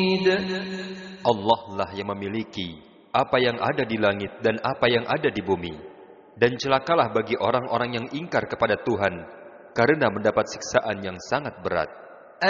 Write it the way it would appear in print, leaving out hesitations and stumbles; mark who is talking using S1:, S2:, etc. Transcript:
S1: Allah lah yang memiliki apa yang ada di langit dan apa yang ada di bumi. Dan celakalah bagi orang-orang yang ingkar kepada Tuhan karena mendapat siksaan yang sangat berat.